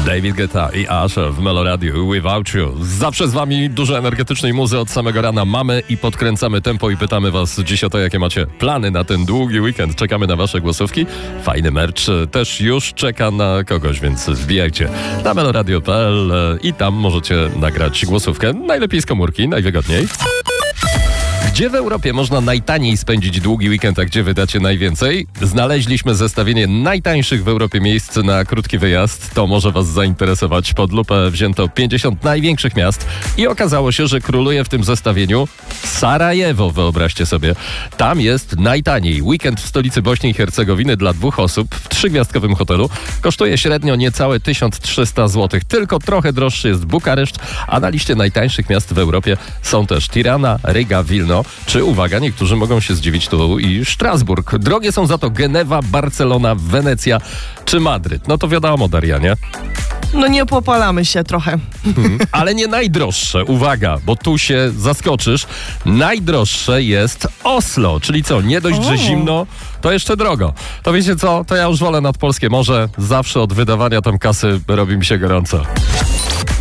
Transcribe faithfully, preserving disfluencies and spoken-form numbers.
David Guetta i Usher w Meloradiu Without You. Zawsze z wami dużo energetycznej muzy od samego rana mamy i podkręcamy tempo i pytamy was dziś o to, jakie macie plany na ten długi weekend. Czekamy na wasze głosówki. Fajny merch też już czeka na kogoś, więc wbijajcie na meloradio kropka p l i tam możecie nagrać głosówkę. Najlepiej z komórki, najwygodniej. Gdzie w Europie można najtaniej spędzić długi weekend, a gdzie wydacie najwięcej? Znaleźliśmy zestawienie najtańszych w Europie miejsc na krótki wyjazd. To może was zainteresować. Pod lupę wzięto pięćdziesiąt największych miast i okazało się, że króluje w tym zestawieniu Sarajewo, wyobraźcie sobie. Tam jest najtaniej. Weekend w stolicy Bośni i Hercegowiny dla dwóch osób w trzygwiazdkowym hotelu kosztuje średnio niecałe tysiąc trzysta złotych. Tylko trochę droższy jest Bukareszt, a na liście najtańszych miast w Europie są też Tirana, Riga, Wilno, czy, uwaga, niektórzy mogą się zdziwić, tu i Strasburg. Drogie są za to Genewa, Barcelona, Wenecja czy Madryt. No to wiadomo, Daria, nie? No nie popalamy się trochę. Hmm, ale nie najdroższe, uwaga, bo tu się zaskoczysz. Najdroższe jest Oslo, czyli co, nie dość, O. że zimno, to jeszcze drogo. To wiecie co, to ja już wolę nad polskie morze. Zawsze od wydawania tam kasy robi mi się gorąco.